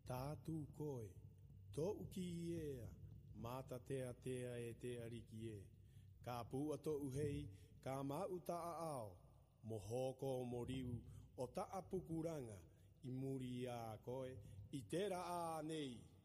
tātu koe, tō uki ea, mata tea tea e te ariki e. Ka pua tō uhei, ka mau taa ao, mo hoko mo riu, o taa pukuranga, I muri a koe, I tera a nei.